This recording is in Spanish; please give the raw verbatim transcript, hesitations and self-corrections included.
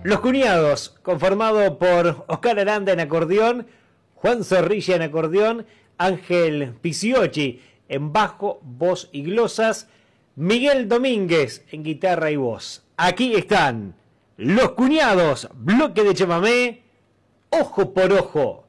Los Cuñados, conformado por Oscar Aranda en acordeón, Juan Zorrilla en acordeón, Ángel Picciocchi en bajo, voz y glosas, Miguel Domínguez en guitarra y voz. Aquí están Los Cuñados, bloque de chamamé, ojo por ojo.